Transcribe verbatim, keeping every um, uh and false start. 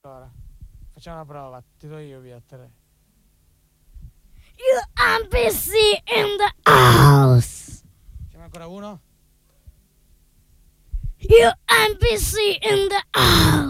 Allora, facciamo una prova. Ti do io via tre. You N P C in the house. Facciamo ancora uno. You N P C in the house.